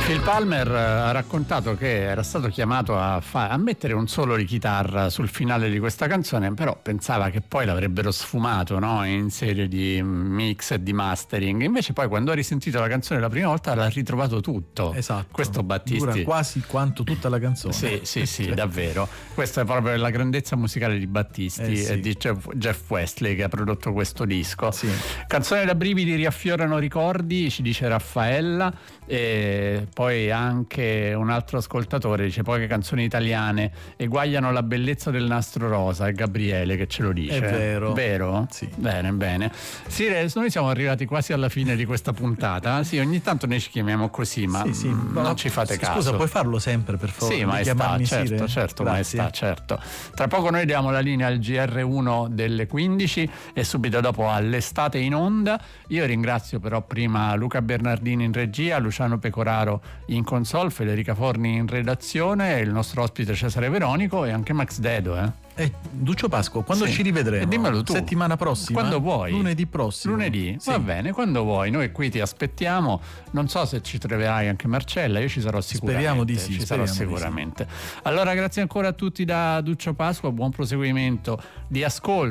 Phil Palmer ha raccontato che era stato chiamato a mettere un solo di chitarra sul finale di questa canzone, però pensava che poi l'avrebbero sfumato, no? In serie di mix e di mastering. Invece poi quando ha risentito la canzone la prima volta l'ha ritrovato tutto. Esatto. Questo Battisti dura quasi quanto tutta la canzone. Sì, davvero. Questa è proprio la grandezza musicale di Battisti e di Jeff Wesley, che ha prodotto questo disco. Sì. Canzoni da brividi riaffiorano ricordi, ci dice Raffaella. E poi anche un altro ascoltatore dice: poche canzoni italiane eguagliano la bellezza del nastro rosa. È Gabriele che ce lo dice. È vero? Sì. Bene. Sì, noi siamo arrivati quasi alla fine di questa puntata. Sì, ogni tanto noi ci chiamiamo così, ma non ci fate caso. Scusa, puoi farlo sempre, per favore? Sì, maestà, certo, maestà, certo. Tra poco noi diamo la linea al GR1 delle 15 e subito dopo all'estate in onda. Io ringrazio però prima Luca Bernardini in regia, Luciano Pecoraro in console, Federica Forni in redazione, il nostro ospite Cesare Veronico e anche Max Dedo. Duccio Pasqua, quando ci rivedremo? Dimmelo tu. Settimana prossima? Quando vuoi. Lunedì prossimo. Lunedì? Sì. Va bene, quando vuoi. Noi qui ti aspettiamo. Non so se ci troverai anche Marcella, io ci sarò sicuramente. Speriamo di sì. Ci sarò sicuramente. Allora grazie ancora a tutti da Duccio Pasqua, buon proseguimento di ascolto.